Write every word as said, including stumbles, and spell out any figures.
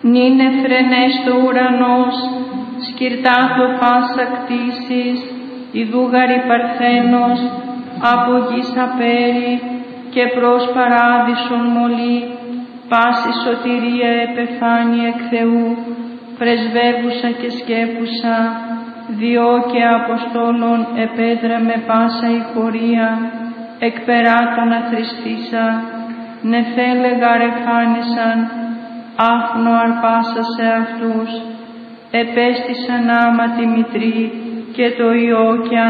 νυν εφρενές το ουρανός, σκυρτάτο πάσα κτήσεις, ιδούγαρη παρθένος, από γης απέρι και προς παράδεισον μολύ, πάση σωτηρία επεφάνει εκ Θεού, πρεσβεύουσα και σκέπουσα, διό και αποστόλων επέδρα με πάσα η χωρία, εκ περάτων αθρηστήσα, νεφέλεγα ρεφάνισαν, άφνο αρπάσα σε αυτούς, επέστησαν άμα τη μητρή και το Υιό και